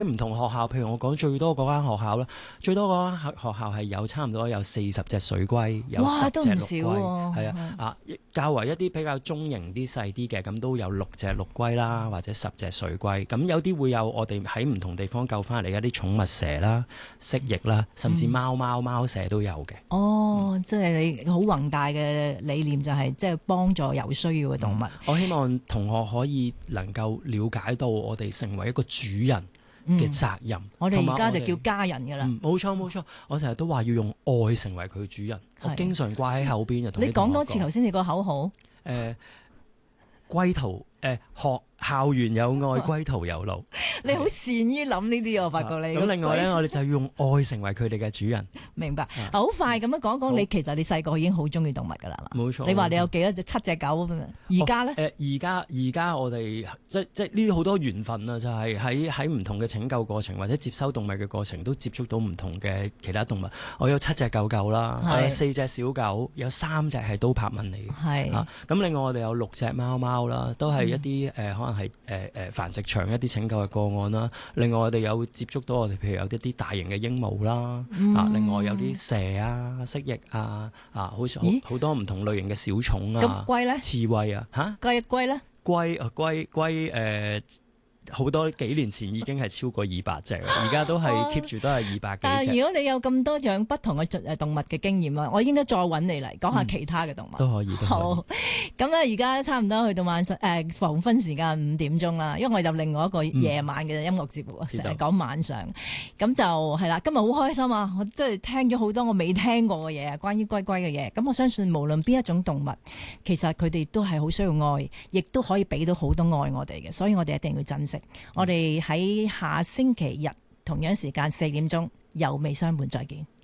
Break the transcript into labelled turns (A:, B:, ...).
A: 唔同學校，譬如我講最多嗰間學校啦，最多嗰間學校係有差唔多有40隻水龜，有10隻陸龜，係啊，較為一啲比較中型啲細啲嘅，咁都有6隻陸龜啦，或者10隻水龜。咁有啲會有我哋喺唔同地方救翻嚟一啲寵物蛇啦、蜥蜴啦，甚至貓蛇都有嘅。
B: 即係你好宏大嘅理念就係即係幫助有需要嘅動物。
A: 我希望同學可以能夠了解到我哋成為一個主人嘅責任，
B: 我哋而家就叫家人噶啦。
A: 冇錯，我成日都話要用愛成為佢主人。我經常掛喺後邊就同
B: 你講多次頭先你個口號。
A: 歸途校園有愛，歸途有路。
B: 你好善於諗呢啲，我發覺你。
A: 咁另外咧，我哋就要用愛成為佢哋嘅主人。
B: 明白。好快咁樣講講，你其實你細個已經好中意動物噶啦嘛？
A: 冇錯。
B: 你話你有幾多隻？7隻狗咁樣。而家咧？
A: 而家我哋即係呢啲好多緣分啊！就係喺唔同嘅拯救過程或者接收動物嘅過程，都接觸到唔同嘅其他動物。我有7隻狗狗啦，我有4隻小狗，有3隻係刀柏紋嚟嘅。係。咁另外我哋有6隻貓貓啦，都係一啲可能係繁殖場一啲拯救嘅個案啦。另外我哋有接觸到我哋譬如有一啲大型嘅鸚鵡啦，另外有啲蛇啊、蜥蜴啊，好多唔同類型嘅小蟲啊。
B: 咁龜咧？
A: 刺蝟啊，
B: 龜咧？
A: 龜好多幾年前已經係超過200隻，而家都係 keep 住都係200幾隻。
B: 但係如果你有咁多樣不同嘅動物嘅經驗啊，我應該再揾你嚟講下其他嘅動物。
A: 都可以。好，
B: 咁咧而家差唔多去到晚上黃昏時間5點鐘啦，因為我有另外一個夜晚嘅音樂節目，成日講晚上。咁就係啦，今日好開心啊！我真係聽咗好多我未聽過嘅嘢，關於龜龜嘅嘢。咁我相信無論邊一種動物，其實佢哋都係好需要愛，亦都可以俾到好多愛我哋嘅，所以我哋一定要珍惜。我哋喺下星期日同樣時間4點鐘，有味相伴再見。